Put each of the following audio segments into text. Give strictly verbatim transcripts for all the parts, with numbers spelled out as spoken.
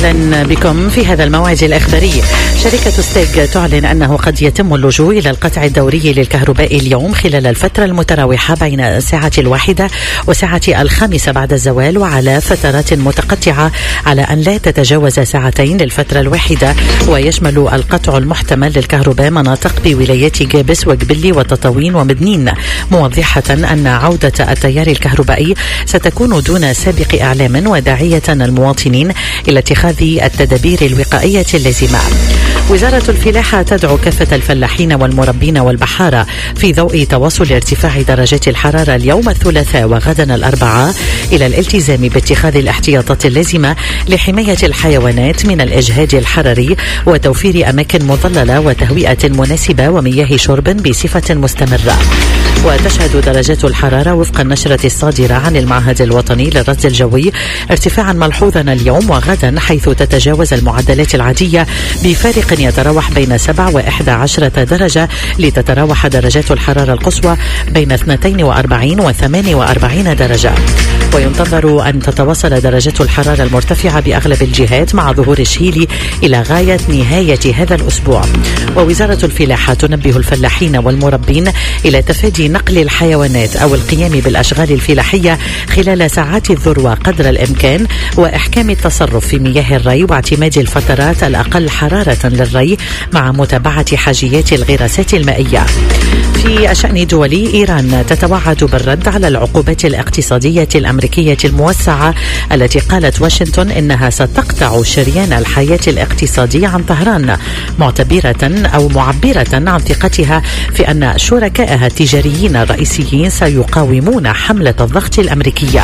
أهلا بكم في هذا الموعد الإخباري. شركة ستيغ تعلن أنه قد يتم اللجوء إلى القطع الدوري للكهرباء اليوم خلال الفترة المتراوحة بين الساعة الواحدة والساعة الخامسة بعد الزوال، وعلى فترات متقطعة على أن لا تتجاوز ساعتين للفترة الواحدة. ويشمل القطع المحتمل للكهرباء مناطق بولايات جابس وقبلي وتطاوين ومدنين، موضحة أن عودة التيار الكهربائي ستكون دون سابق إعلام، وداعية المواطنين إلى اتخاذ التدابير الوقائية اللازمة. وزارة الفلاحة تدعو كافة الفلاحين والمربين والبحارة في ضوء تواصل ارتفاع درجات الحرارة اليوم الثلاثاء وغدا الأربعاء إلى الالتزام باتخاذ الاحتياطات اللازمة لحماية الحيوانات من الإجهاد الحراري وتوفير أماكن مظللة وتهوئة مناسبة ومياه شرب بصفة مستمرة. وتشهد درجات الحرارة وفق النشرة الصادرة عن المعهد الوطني للرصد الجوي ارتفاعا ملحوظا اليوم وغدا، حيث تتجاوز المعدلات العادية بفارق يتراوح بين سبعة وإحدى عشرة درجة، لتتراوح درجات الحرارة القصوى بين اثنتين وأربعين وثمانية وأربعين درجة. وينتظر أن تتواصل درجات الحرارة المرتفعة بأغلب الجهات مع ظهور الشهيل إلى غاية نهاية هذا الأسبوع. ووزارة الفلاحة تنبه الفلاحين والمربين إلى تفادي نقل الحيوانات أو القيام بالأشغال الفلاحية خلال ساعات الذروة قدر الإمكان، وإحكام التصرف في مياه الري واعتماد الفترات الأقل حرارة للري مع متابعة حاجيات الغراسات المائية. في الشأن الدولي، إيران تتوعد بالرد على العقوبات الاقتصادية الأمريكية الموسعة التي قالت واشنطن إنها ستقطع شريان الحياة الاقتصادي عن طهران، معتبرة أو معبرة عن ثقتها في أن شركائها التجاريين الرئيسيين سيقاومون حملة الضغط الأمريكية.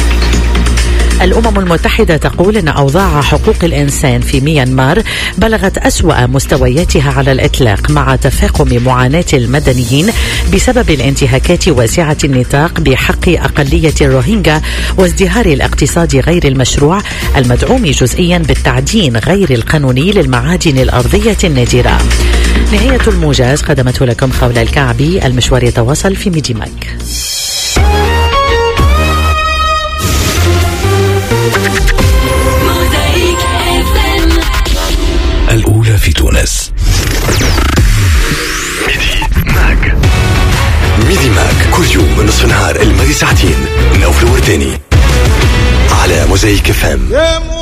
الأمم المتحدة تقول أن أوضاع حقوق الإنسان في ميانمار بلغت أسوأ مستوياتها على الإطلاق، مع تفاقم معاناة المدنيين بسبب الانتهاكات واسعة النطاق بحق أقلية الروهينجا وازدهار الاقتصاد غير المشروع المدعوم جزئيا بالتعدين غير القانوني للمعادن الأرضية النادرة. نهاية الموجز قدمته لكم خولة الكعبي. المشوار يتواصل في ميديماك. الأولى في تونس. ميدي ماك ميدي ماك كل يوم من نصف النهار الماضي ساعتين، نوف الورداني على موزايك فام.